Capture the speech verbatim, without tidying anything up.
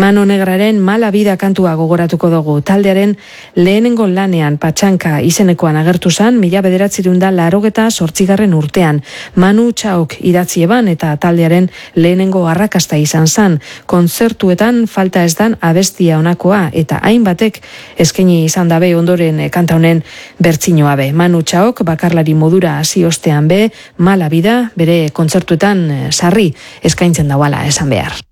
Mano Negraren Mala Vida kantua gogoratuko dugu. Taldearen lehenengo lanean Patxanka izenekoan agertu zan, mila bederatziehun eta laurogeta zortzigarren urtean. Manu Txaok idatzi eban eta taldearen lehenengo arrakasta izan zan. Kontzertuetan falta ez dan abestia onakoa eta hainbatek eskaini izan dabe ondoren kanta honen bertsinoa be. Manu Txaok bakarlari modura hasi ostean be, Mala Vida bere kontzertuetan sarri eskaintzen dauala esan behar.